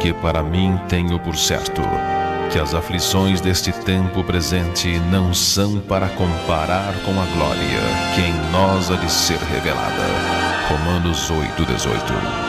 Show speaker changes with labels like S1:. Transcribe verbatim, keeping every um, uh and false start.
S1: porque para mim tenho por certo que as aflições deste tempo presente não são para comparar com a glória que em nós há de ser revelada. Romanos oito, dezoito.